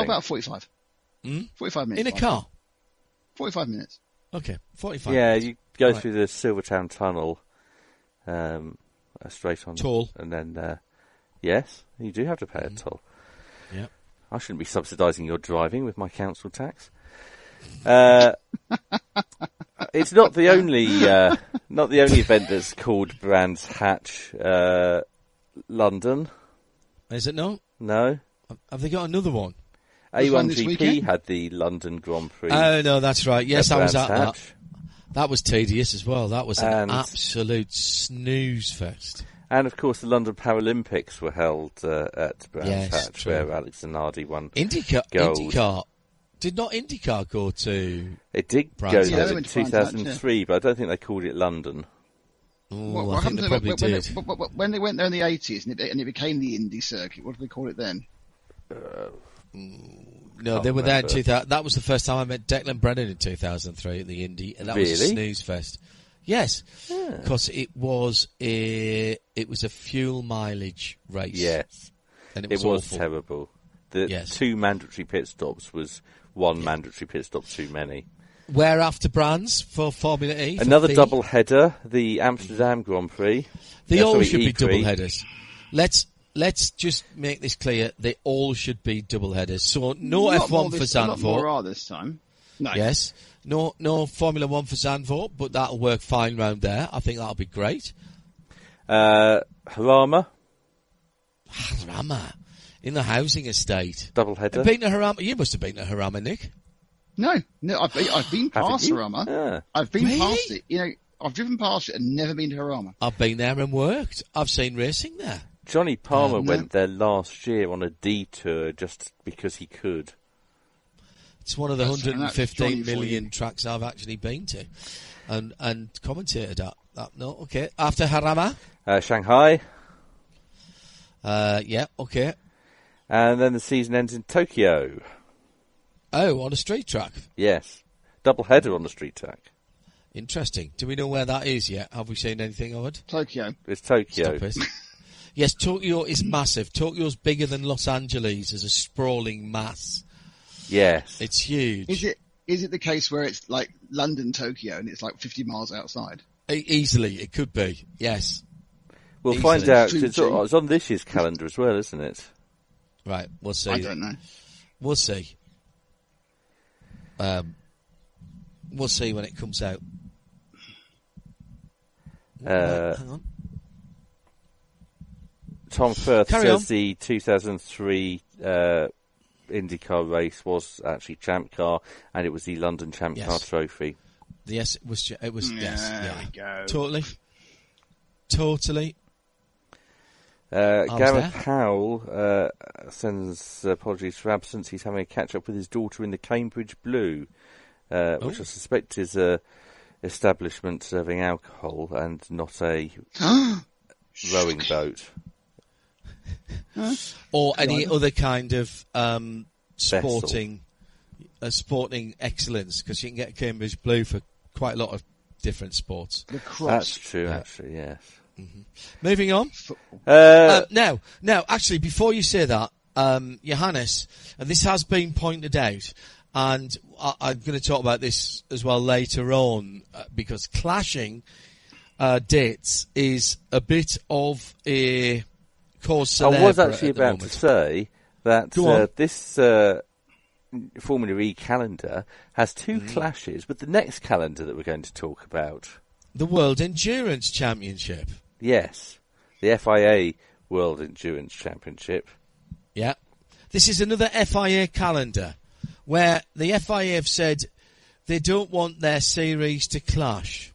about 45? 45 minutes. In a car? 45 minutes. Okay, 45 Yeah, minutes. you go through the Silvertown Tunnel, straight on. Toll. And then, yes, you do have to pay a toll. Yeah. I shouldn't be subsidising your driving with my council tax. It's not the only event that's called Brands Hatch London. Is it not? No. Have they got another one? A1GP had the London Grand Prix. Oh, no, that's right. Yes, I was at that. Hatch. That was tedious as well. That was an absolute snooze fest. And, of course, the London Paralympics were held at Brands Hatch, true. where Alex Zanardi won gold. IndyCar. Did not IndyCar go to... It did Brands go Hatch? there in 2003, but I don't think they called it London. Ooh, I think they probably did. When they went there in the 80s and it became the Indy circuit, what did they call it then? No, they were there in 2000. That was the first time I met Declan Brennan in 2003 at the Indy, and that was a snooze fest. Yes, because it was a fuel mileage race. Yes, and it was awful. Terrible. The 2 mandatory pit stops was one mandatory pit stop too many. Where after Brands for Formula E? Another double header, the Amsterdam Grand Prix. They all should be double headers. Let's just make this clear. They all should be double headers. So no F1 for Zandvoort. A lot more are this time. No. Yes. No Formula 1 for Zandvoort, but that'll work fine round there. I think that'll be great. Harama. In the housing estate. Double header. Been to Harama? You must have been to Harama, Nick. No, I've been past Harama. Yeah. I've been past it. You know, I've driven past it and never been to Harama. I've been there and worked. I've seen racing there. Johnny Palmer went there last year on a detour just because he could. It's one of the 115 million tracks I've actually been to and commentated at. No, okay. After Harama? Shanghai. Yeah, okay. And then the season ends in Tokyo. Oh, on a street track? Yes. Double header on the street track. Interesting. Do we know where that is yet? Have we seen anything of it? Tokyo. It's Tokyo. Stop it. Yes, Tokyo is massive. Tokyo's bigger than Los Angeles as a sprawling mass. Yes. It's huge. Is it the case where it's like London, Tokyo, and it's like 50 miles outside? Easily, it could be, yes. We'll find out. It's on this year's calendar as well, isn't it? Right, we'll see. I don't know. We'll see. We'll see when it comes out. Hang on. Tom Firth says the 2003 IndyCar race was actually Champ Car, and it was the London Champ Car Trophy. Yes, it was. Yes, there we go. Totally. Gareth Powell sends apologies for absence. He's having a catch-up with his daughter in the Cambridge Blue, which I suspect is a establishment serving alcohol and not a rowing boat. Or any other kind of sporting excellence, because you can get Cambridge Blue for quite a lot of different sports. The cross. That's true, actually, yes. Mm-hmm. Moving on. Now, actually, before you say that, Johannes, and this has been pointed out, and I'm going to talk about this as well later on, because clashing dates is a bit of a cause célèbre. I was actually about to say that this Formula E calendar has two clashes with the next calendar that we're going to talk about. The World Endurance Championship. Yes, the FIA World Endurance Championship. Yeah. This is another FIA calendar where the FIA have said they don't want their series to clash.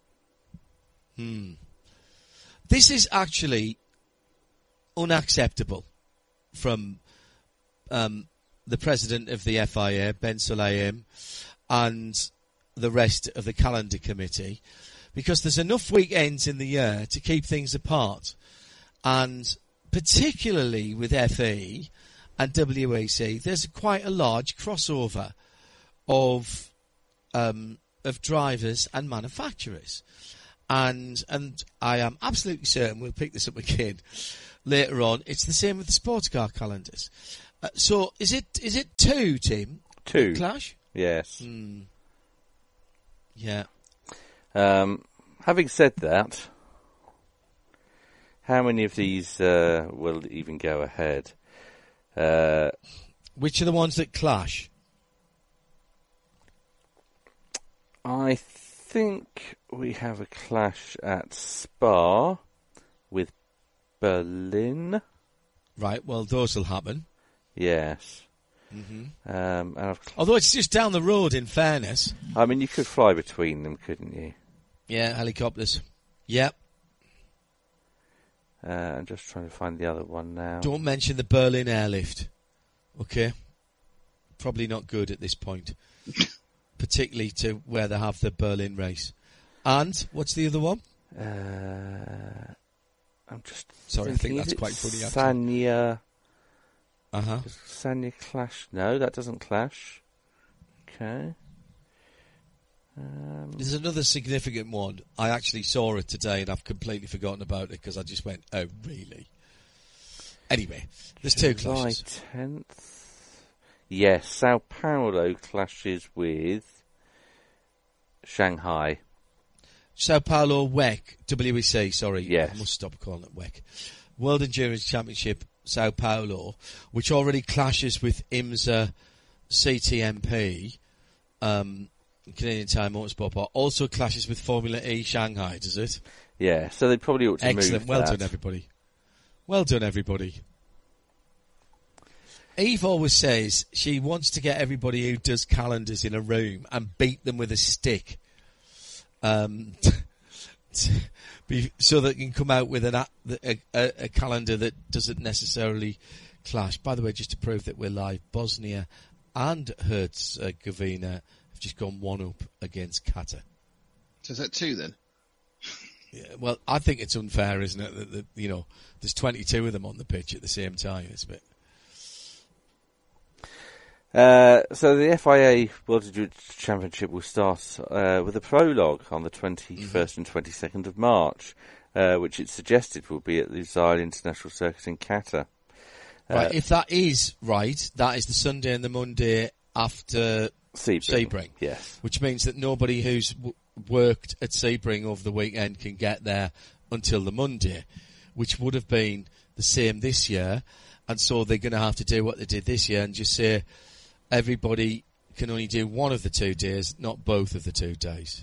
This is actually unacceptable from the president of the FIA, Ben Sulayem, and the rest of the calendar committee, because there's enough weekends in the year to keep things apart, and particularly with FE and WEC, there's quite a large crossover of drivers and manufacturers, and I am absolutely certain we'll pick this up again later on. It's the same with the sports car calendars, So is it 2, Tim? 2. Clash? Yes. Yeah. Having said that, how many of these will even go ahead? Which are the ones that clash? I think we have a clash at Spa with Berlin. Right, well, those will happen. Yes. Mm-hmm. Although it's just down the road, in fairness. I mean, you could fly between them, couldn't you? Yeah, helicopters. Yep. I'm just trying to find the other one now. Don't mention the Berlin airlift. Okay? Probably not good at this point. Particularly to where they have the Berlin race. And, what's the other one? I'm just Sorry, thinking, I think that's quite funny, actually. Sanya. Uh-huh. Does Sanya clash? No, that doesn't clash. Okay. There's another significant one. I actually saw it today and I've completely forgotten about it because I just went, oh, really? Anyway, there's 2 clashes. July 10th. Yes, Sao Paulo clashes with Shanghai. Sao Paulo WEC, sorry. Yes. I must stop calling it WEC. World Endurance Championship Sao Paulo, which already clashes with IMSA CTMP, Canadian Tire Motorsport Park, also clashes with Formula E Shanghai, does it? Yeah, so they probably ought to move Excellent. Well that. done, everybody. Well done, everybody. Eve always says she wants to get everybody who does calendars in a room and beat them with a stick. So that you can come out with a calendar that doesn't necessarily clash. By the way, just to prove that we're live, Bosnia and Herzegovina have just gone 1-up against Qatar. So is that 2 then? Yeah, well, I think it's unfair, isn't it? That there's 22 of them on the pitch at the same time. It's a bit. So the FIA World Endurance Championship will start with a prologue on the 21st and 22nd of March, which it suggested will be at the Lusail International Circuit in Qatar. Right, if that is right, that is the Sunday and the Monday after Sebring. Yes. Which means that nobody who's worked at Sebring over the weekend can get there until the Monday, which would have been the same this year. And so they're going to have to do what they did this year and just say everybody can only do one of the 2 days, not both of the 2 days.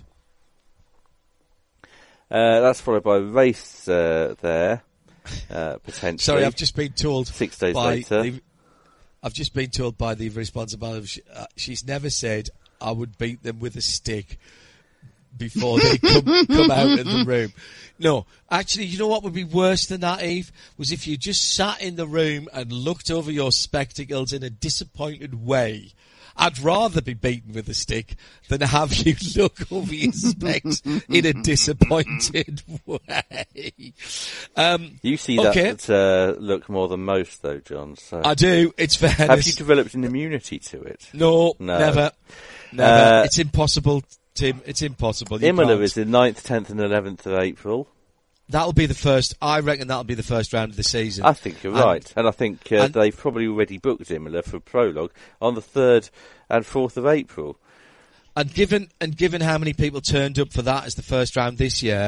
That's followed by a race there, potentially. Sorry, I've just been told 6 days later. I've just been told by the responsible. She's never said I would beat them with a stick before they come out of the room. No, actually, you know what would be worse than that, Eve? Was if you just sat in the room and looked over your spectacles in a disappointed way. I'd rather be beaten with a stick than have you look over your specs in a disappointed way. You see that look more than most, though, John. So. I do. It's fairness. Have you developed an immunity to it? No. Never. It's impossible, Tim. It's impossible. Imola is the 9th, 10th and 11th of April. That'll be the first. I reckon that'll be the first round of the season. I think you're right, and I think they've probably already booked Imola for prologue on the 3rd and 4th of April. And given how many people turned up for that as the first round this year,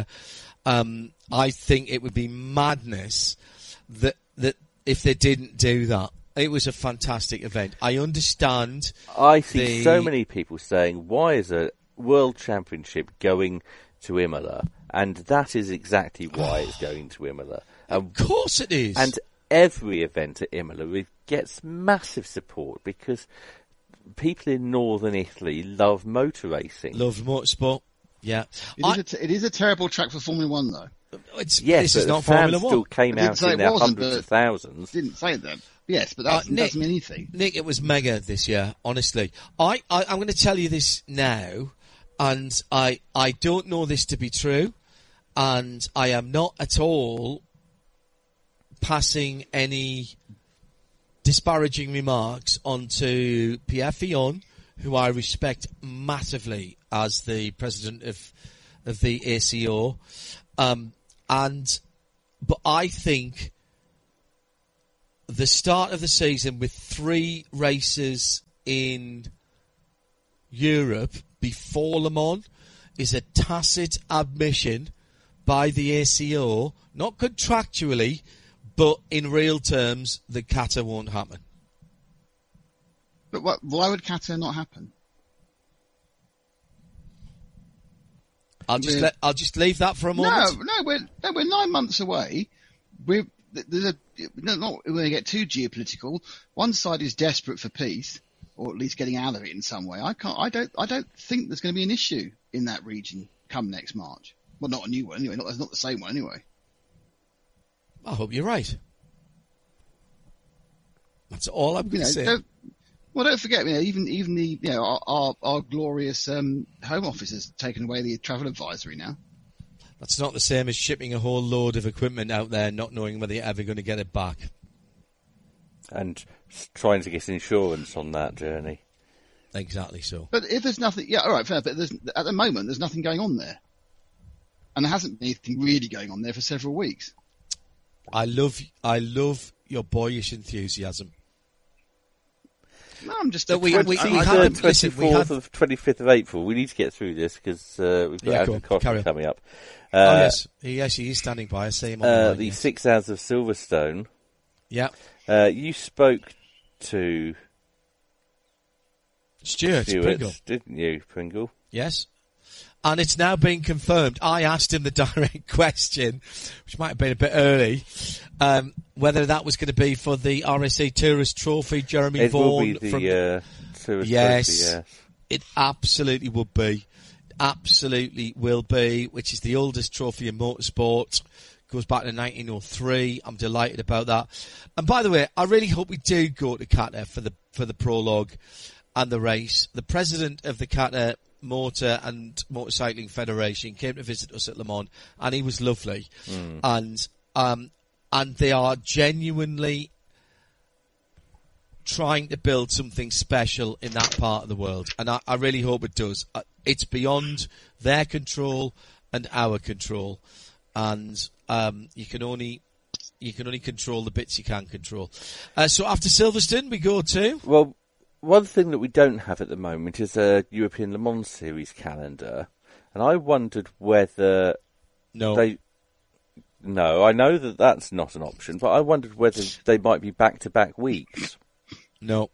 I think it would be madness that if they didn't do that. It was a fantastic event. I understand. I see so many people saying, "Why is a World Championship going to Imola?" And that is exactly why it's going to Imola. Of course it is. And every event at Imola gets massive support because people in northern Italy love motor racing. Love motorsport, yeah. It is a terrible track for Formula 1, though. This is not fans Formula 1. Still came out in their hundreds of thousands. Didn't say that. Yes, but that doesn't mean anything. Nick, it was mega this year, honestly. I'm going to tell you this now, and I don't know this to be true, and I am not at all passing any disparaging remarks onto Pierre Fillon, who I respect massively as the president of the ACO, but I think the start of the season with 3 races in Europe before Le Mans is a tacit admission by the ACO, not contractually, but in real terms, the Qatar won't happen. But why would Qatar not happen? I'll just leave that for a moment. No, we're 9 months away. We're not going to get too geopolitical. One side is desperate for peace, or at least getting out of it in some way. I don't think there's going to be an issue in that region come next March. Well, not a new one anyway. It's not the same one anyway. I hope you're right. That's all I'm going to say. Don't forget, even the our glorious Home Office has taken away the travel advisory now. That's not the same as shipping a whole load of equipment out there, not knowing whether you're ever going to get it back. And trying to get insurance on that journey. Exactly so. But if there's nothing, all right, fair. But at the moment, there's nothing going on there, and there hasn't been anything really going on there for several weeks. I love your boyish enthusiasm. No, I'm just. We had 24th of 25th of April. We need to get through this because we've got Adam Cochran coming up. Yes, he is standing by. I see him on the line, the 6 Hours of Silverstone. Yeah. You spoke to Stuart Pringle, didn't you, Pringle? Yes. And it's now been confirmed. I asked him the direct question, which might have been a bit early, whether that was going to be for the RSC Tourist Trophy. Jeremy Vaughan. Will be the Tourist Trophy, yes. It absolutely would be. Absolutely will be, which is the oldest trophy in motorsport. Goes back to 1903. I'm delighted about that. And by the way, I really hope we do go to Qatar for the prologue and the race. The president of the Qatar Motor and Motorcycling Federation came to visit us at Le Mans, and he was lovely. And they are genuinely trying to build something special in that part of the world, and I really hope it does. It's beyond their control and our control, and you can only control the bits you can control. So after Silverstone, we go to... Well, one thing that we don't have at the moment is a European Le Mans Series calendar, and I wondered whether No, I know that that's not an option, but I wondered whether they might be back-to-back weeks. No,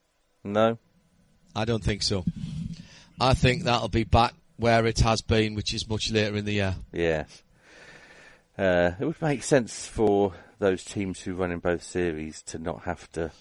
I don't think so. I think that'll be back where it has been, which is much later in the year. Yes. It would make sense for those teams who run in both series to not have to...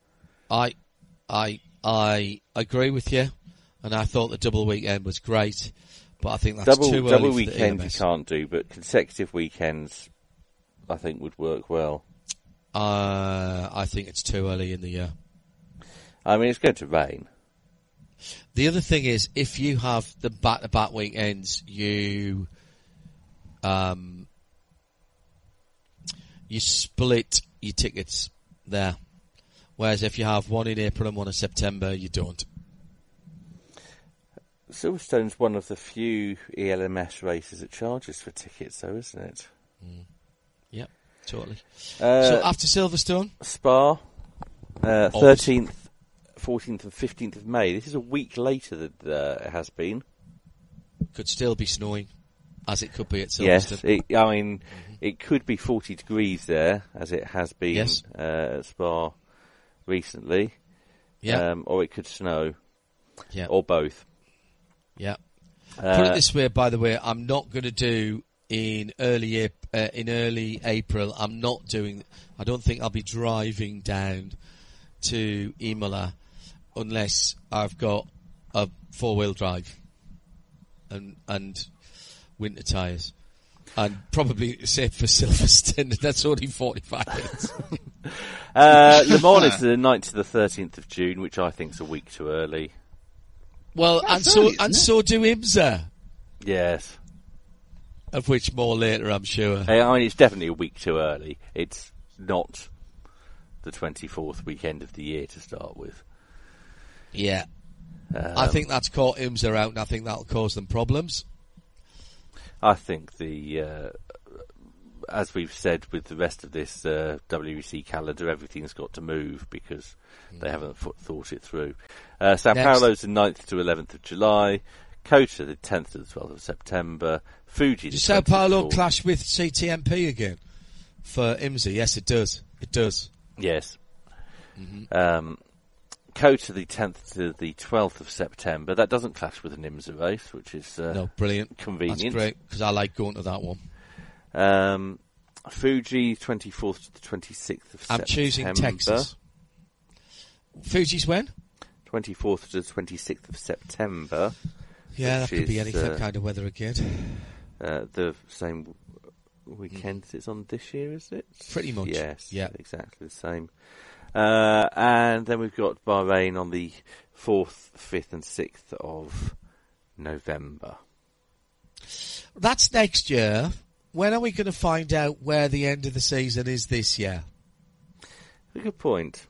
I agree with you, and I thought the double weekend was great, but I think that's too early. Double weekends you can't do, but consecutive weekends I think would work well. I think it's too early in the year. I mean, it's going to rain. The other thing is, if you have the back-to-back weekends, you split your tickets there. Whereas if you have one in April and one in September, you don't. Silverstone's one of the few ELMS races that charges for tickets, though, isn't it? Yep, totally. So after Silverstone? Spa, 13th, 14th and 15th of May. This is a week later than it has been. Could still be snowing, as it could be at Silverstone. Yes, it could be 40 degrees there, as it has been at Spa recently. Yeah. Or it could snow. Yeah. Or both. Yeah. Put it this way, by the way, I'm not going to do in early April. I don't think I'll be driving down to Imola unless I've got a 4-wheel drive and winter tyres. And probably safe for Silverstone, that's only 45 minutes. Le Mans is the 9th to the 13th of June, which I think is a week too early. Well, so do IMSA. Yes. Of which more later, I'm sure. I mean, it's definitely a week too early. It's not the 24th weekend of the year to start with. Yeah. I think that's caught IMSA out, and I think that'll cause them problems. I think the as we've said with the rest of this WEC calendar, everything's got to move because they haven't thought it through. Sao Paulo's the 9th to 11th of July. Kota the 10th to the 12th of September. Fuji. Does Sao Paulo clash with CTMP again for IMSA? Yes, it does. It does. Yes. Mm-hmm. Kota the 10th to the 12th of September. That doesn't clash with an IMSA race, which is no, brilliant. Convenient. That's great, because I like going to that one. Fuji, 24th to the 26th of September. I'm choosing Texas. Fuji's when? 24th to the 26th of September. Yeah, that could be any kind of weather again. The same weekend as it's on this year, is it? Pretty much. Yes, yeah. Exactly the same. And then we've got Bahrain on the 4th, 5th and 6th of November. That's next year. When are we going to find out where the end of the season is this year? A good point.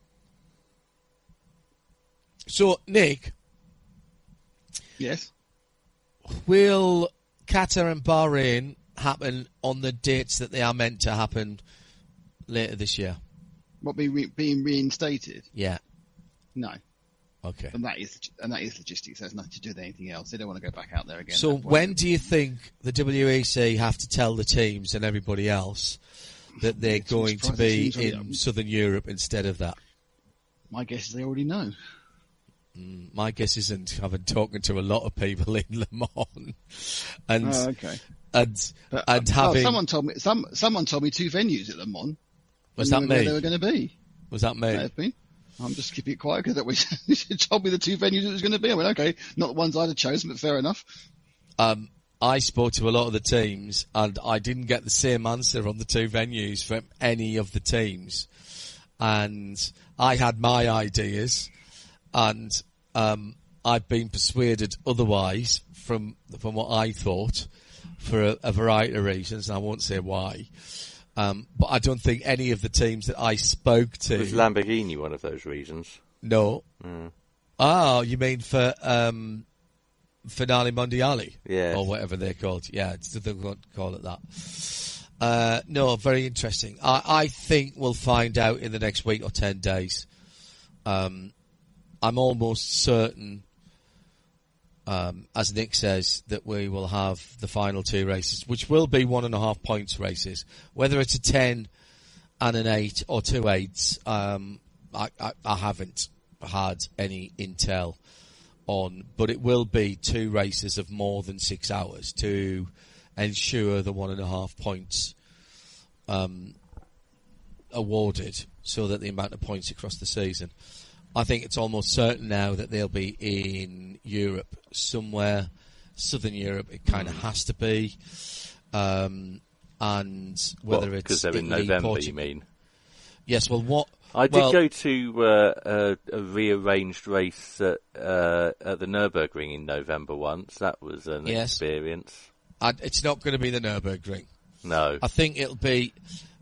So, Nick. Yes. Will Qatar and Bahrain happen on the dates that they are meant to happen later this year? What, being reinstated? Yeah. No. Okay. And that is logistics. There's nothing to do with anything else. They don't want to go back out there again. So when do you think the WEC have to tell the teams and everybody else that they're going to be in Southern Europe instead of that? My guess is they already know. My guess isn't. I've been talking to a lot of people in Le Mans, and having someone told me 2 venues at Le Mans. Was that me? Where they were going to be? Was that me? May have been. I'm just keeping it quiet because that you told me the 2 venues it was going to be. I went, okay, not the ones I'd have chosen, but fair enough. I spoke to a lot of the teams, and I didn't get the same answer on the 2 venues from any of the teams. And I had my ideas, and I've been persuaded otherwise from what I thought for a variety of reasons, and I won't say why. But I don't think any of the teams that I spoke to... Was Lamborghini one of those reasons? No. Oh, you mean for Finale Mondiali? Yeah. Or whatever they're called. Yeah, they won't call it that. No, very interesting. I think we'll find out in the next week or 10 days. I'm almost certain, as Nick says, that we will have the final 2 races, which will be 1.5 points races. Whether it's a 10 and an 8 or 2 8s, I haven't had any intel on, but it will be 2 races of more than 6 hours to ensure the 1.5 points awarded, so that the amount of points across the season. I think it's almost certain now that they'll be in Europe somewhere, Southern Europe. It kind of has to be, and whether it's because they're in November, you mean? Yes. Well, what I did go to a rearranged race at the Nürburgring in November once. That was an experience. It's not going to be the Nürburgring. No, I think it'll be.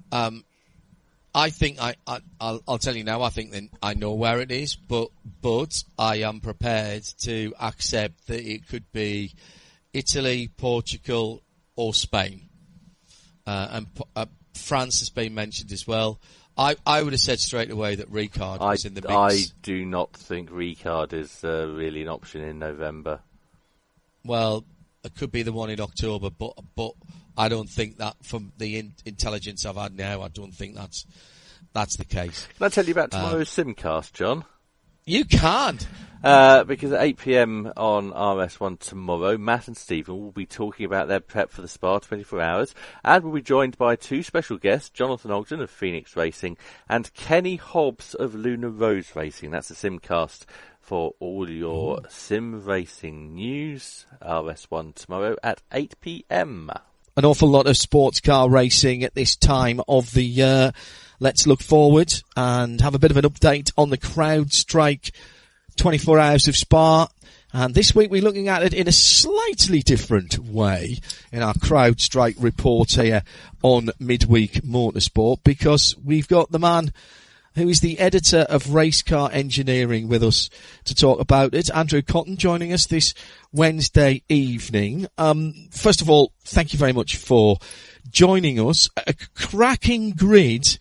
I think I'll tell you now. I think that I know where it is, but I am prepared to accept that it could be Italy, Portugal, or Spain, and France has been mentioned as well. I would have said straight away that Ricard was in the mix. I do not think Ricard is really an option in November. Well, it could be the one in October, but I don't think that, from the intelligence I've had now, I don't think that's the case. Can I tell you about tomorrow's Simcast, John? You can't. Because at 8 p.m. on RS1 tomorrow, Matt and Stephen will be talking about their prep for the Spa 24 Hours, and will be joined by 2 special guests, Jonathan Ogden of Phoenix Racing and Kenny Hobbs of Luna Rose Racing. That's the Simcast for all your sim racing news. RS1 tomorrow at 8 p.m. An awful lot of sports car racing at this time of the year. Let's look forward and have a bit of an update on the CrowdStrike 24 Hours of Spa. And this week we're looking at it in a slightly different way in our CrowdStrike report here on Midweek Motorsport, because we've got the man who is the editor of Race Car Engineering with us to talk about it, Andrew Cotton, joining us this Wednesday evening. First of all, thank you very much for joining us. A cracking grid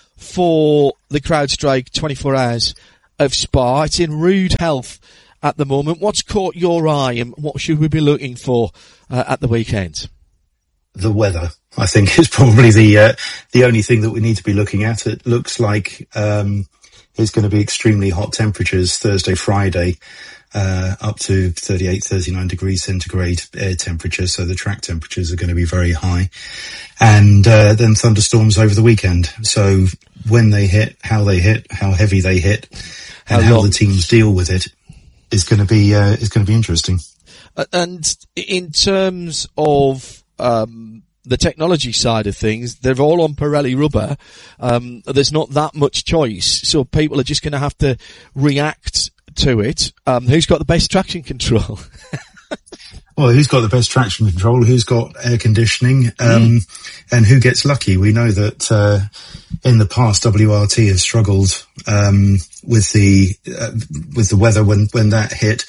for the CrowdStrike 24 Hours of Spa. It's in rude health at the moment. What's caught your eye, and what should we be looking for at the weekend? The weather, I think, is probably the only thing that we need to be looking at. It looks like it's going to be extremely hot temperatures Thursday, Friday, up to 38, 39 degrees centigrade air temperature. So the track temperatures are going to be very high. And then thunderstorms over the weekend. So when they hit, how heavy they hit, and how the teams deal with it is going to be interesting. And in terms of the technology side of things, they're all on Pirelli rubber. There's not that much choice, so people are just going to have to react to it. Who's got the best traction control? Well, who's got the best traction control? Who's got air conditioning? And who gets lucky? We know that in the past, WRT has struggled with the weather when that hit.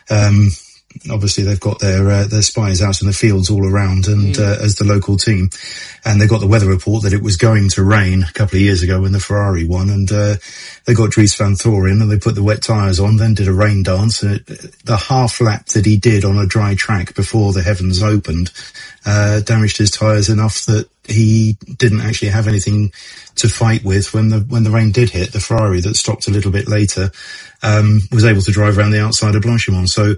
Obviously, they've got their spies out in the fields all around, and as the local team, and they got the weather report that it was going to rain a couple of years ago when the Ferrari won, and they got Dries van Thorin and they put the wet tyres on, then did a rain dance. And the half lap that he did on a dry track before the heavens opened damaged his tyres enough that he didn't actually have anything to fight with when the rain did hit. The Ferrari that stopped a little bit later was able to drive around the outside of Blanchimont. So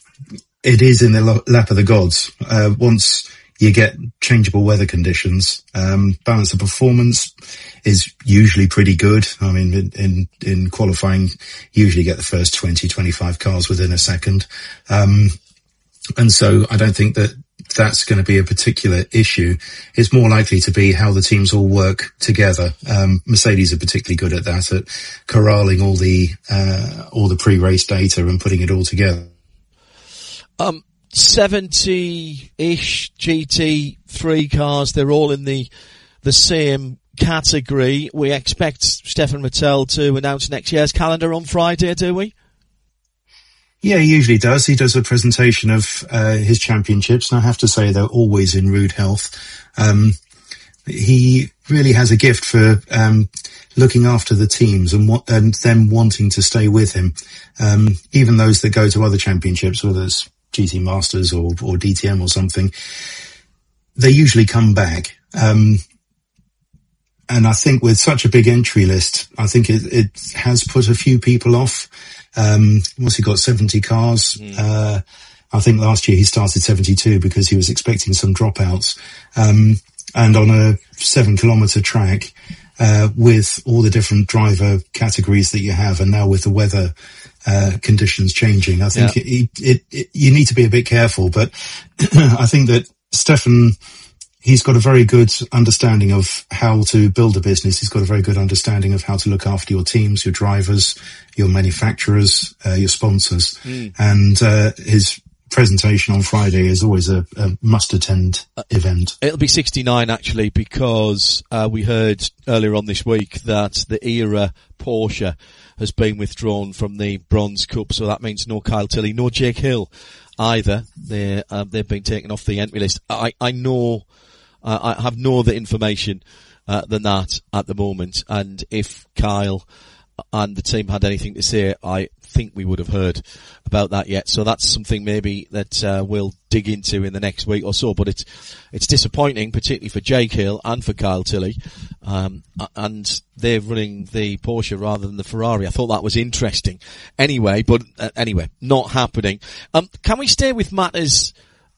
it is in the lap of the gods. Once you get changeable weather conditions, balance of performance is usually pretty good. I mean, in qualifying, usually get the first 20, 25 cars within a second. And so I don't think that that's going to be a particular issue. It's more likely to be how the teams all work together. Mercedes are particularly good at that, at corralling all the pre-race data and putting it all together. 70-ish GT3 cars, they're all in the same category. We expect Stefan Mattel to announce next year's calendar on Friday, do we? Yeah, he usually does. He does a presentation of his championships, and I have to say they're always in rude health. He really has a gift for looking after the teams and them wanting to stay with him. Even those that go to other championships, whether it's GT Masters or DTM or something, they usually come back. And I think with such a big entry list, I think it has put a few people off. Once he got 70 cars, I think last year he started 72 because he was expecting some dropouts. And on a 7-kilometre track, with all the different driver categories that you have, and now with the weather conditions changing, I think you need to be a bit careful. But I think that Stefan, he's got a very good understanding of how to build a business. He's got a very good understanding of how to look after your teams, your drivers, your manufacturers, your sponsors. And his presentation on Friday is always a must-attend event. It'll be 69, actually, because we heard earlier on this week that the ERA Porsche has been withdrawn from the Bronze Cup, so that means no Kyle Tilley, no Jake Hill either. They've been taken off the entry list. I know, I have no other information than that at the moment, and if Kyle and the team had anything to say, I think we would have heard about that yet. So that's something maybe that we'll dig into in the next week or so. But it's disappointing, particularly for Jake Hill and for Kyle Tilley, and they're running the Porsche rather than the Ferrari. I thought that was interesting. Anyway, not happening. Can we stay with matters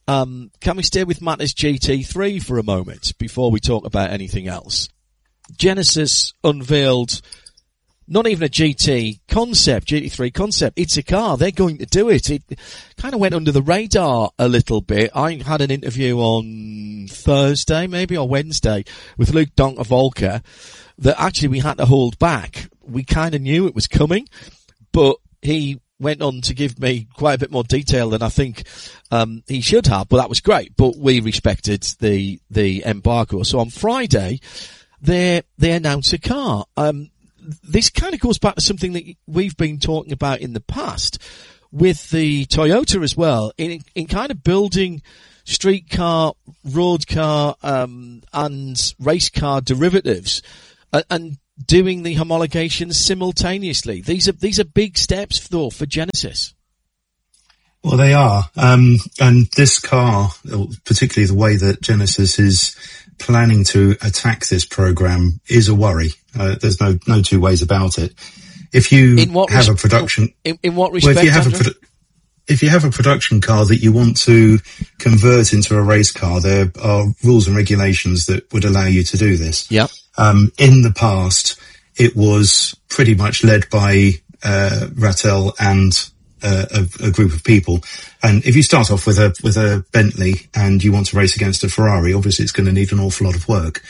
GT3 for a moment before we talk about anything else? Genesis unveiled not even a GT3 concept. It's a car. They're going to do it. It kind of went under the radar a little bit. I had an interview on Thursday, maybe, or Wednesday, with Luke Donker-Volker that actually we had to hold back. We kind of knew it was coming, but he went on to give me quite a bit more detail than I think he should have, but that was great. But we respected the embargo. So on Friday, they announced a car. This kind of goes back to something that we've been talking about in the past with the Toyota as well, in kind of building street car, road car, and race car derivatives, and doing the homologation simultaneously. These are big steps, though, for Genesis. Well, they are. And this car, particularly the way that Genesis is planning to attack this program, is a worry. There's no two ways about it. If you have a production, in what respect? Well, if you have a production car that you want to convert into a race car, there are rules and regulations that would allow you to do this. Yeah. In the past, it was pretty much led by Rattel and a group of people. And if you start off with a Bentley and you want to race against a Ferrari, obviously it's going to need an awful lot of work.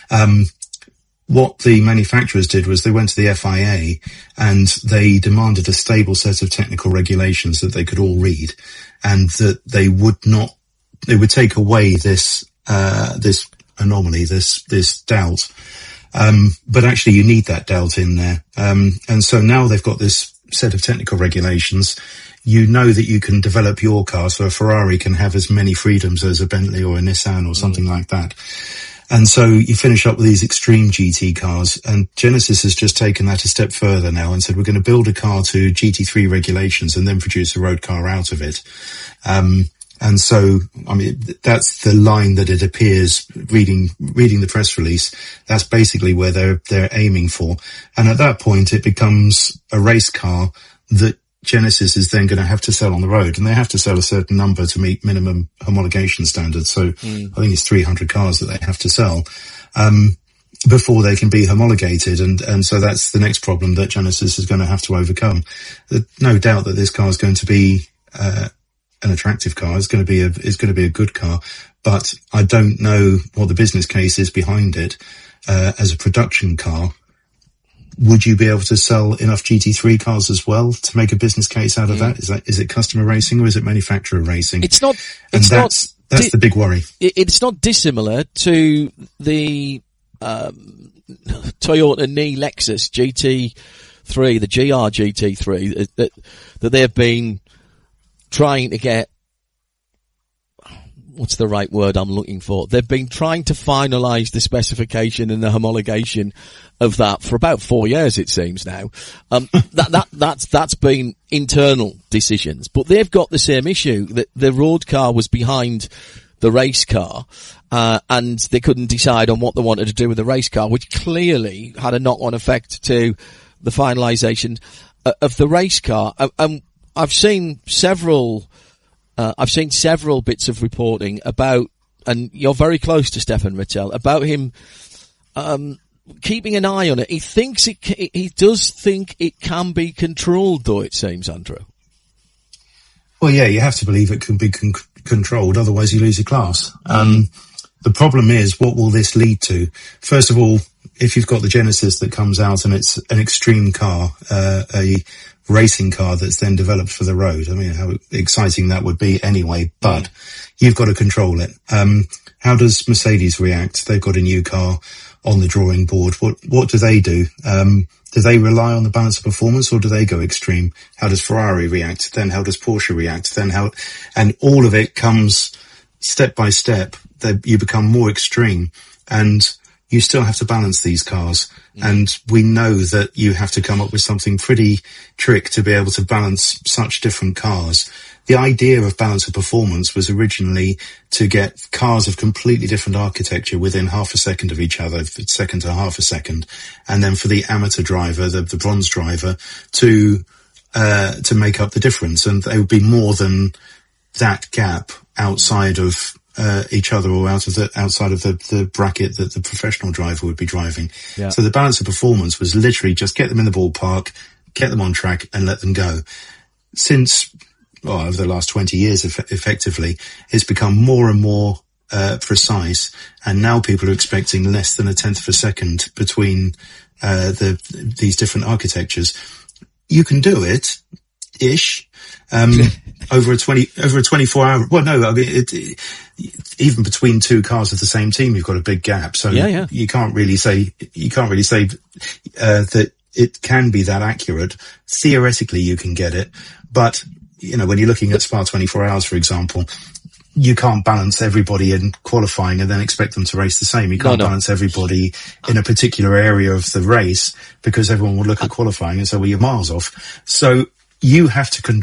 What the manufacturers did was they went to the FIA and they demanded a stable set of technical regulations that they could all read, and that they would take away this anomaly, this doubt. But actually you need that doubt in there. And so now they've got this set of technical regulations. You know that you can develop your car, so a Ferrari can have as many freedoms as a Bentley or a Nissan or something like that. And so you finish up with these extreme GT cars, and Genesis has just taken that a step further now and said, we're going to build a car to GT3 regulations and then produce a road car out of it. And so, I mean, that's the line that it appears, reading the press release, that's basically where they're aiming for. And at that point, it becomes a race car that Genesis is then going to have to sell on the road, and they have to sell a certain number to meet minimum homologation standards. So I think it's 300 cars that they have to sell, before they can be homologated. And so that's the next problem that Genesis is going to have to overcome. No doubt that this car is going to be, an attractive car. It's going to be a good car, but I don't know what the business case is behind it, as a production car. Would you be able to sell enough GT3 cars as well to make a business case out of that? Is it customer racing or is it manufacturer racing? It's not. That's the big worry. It's not dissimilar to the Toyota Ni Lexus GT3, the GR GT3 that they have been trying to get. What's the right word I'm looking for? They've been trying to finalise the specification and the homologation of that for about 4 years, it seems now. That's been internal decisions, but they've got the same issue that the road car was behind the race car, and they couldn't decide on what they wanted to do with the race car, which clearly had a knock-on effect to the finalisation of the race car. I've seen several bits of reporting about, and you're very close to Stefan Rattel, about him keeping an eye on it. He does think it can be controlled, though, it seems, Andrew. Well, yeah, you have to believe it can be controlled, otherwise you lose your class. The problem is, what will this lead to? First of all, if you've got the Genesis that comes out and it's an extreme car, a racing car that's then developed for the road. I mean, how exciting that would be anyway, but you've got to control it. How does Mercedes react? They've got a new car on the drawing board. What do they do? Do they rely on the balance of performance, or do they go extreme? How does Ferrari react? Then how does Porsche react? Then and all of it comes step by step. You become more extreme, and you still have to balance these cars. And we know that you have to come up with something pretty trick to be able to balance such different cars. The idea of balance of performance was originally to get cars of completely different architecture within half a second of each other, second to half a second. And then for the amateur driver, the bronze driver, to make up the difference. And there would be more than that gap outside of each other, or outside of the bracket that the professional driver would be driving. Yeah. So the balance of performance was literally just get them in the ballpark, get them on track, and let them go. Since, over the last 20 years, effectively, it's become more and more precise, and now people are expecting less than a tenth of a second between these different architectures. You can do it, ish. Over a 24 hour, well, no, I mean, even between two cars of the same team, you've got a big gap. So you can't really say that it can be that accurate. Theoretically, you can get it. But, when you're looking at Spa 24 Hours, for example, you can't balance everybody in qualifying and then expect them to race the same. You can't balance everybody in a particular area of the race, because everyone will look at qualifying and say, well, you're miles off. So you have to control